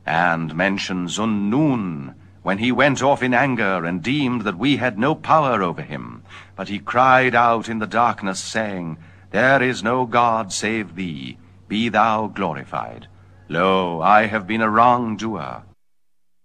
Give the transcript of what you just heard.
And mention Zunnun, when he went off in anger, and deemed that we had no power over him. But he cried out in the darkness, saying, There is no God save thee, be thou glorified. Lo, I have been a wrongdoer,